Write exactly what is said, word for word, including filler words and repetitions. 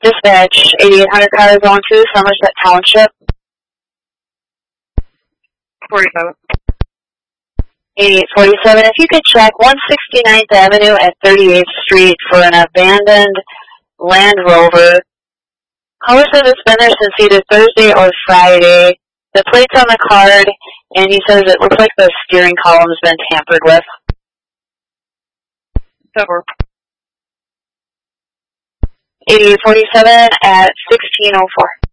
Dispatch, eighty-eight hundred car zone two, Somerset Township. forty-seven. eighty-eight forty-seven, if you could check one sixty-ninth Avenue at thirty-eighth Street for an abandoned Land Rover. Caller says it's been there since either Thursday or Friday. The plate's on the card, and he says it looks like the steering column's been tampered with. Silver. eighty-eight forty-seven at sixteen oh four.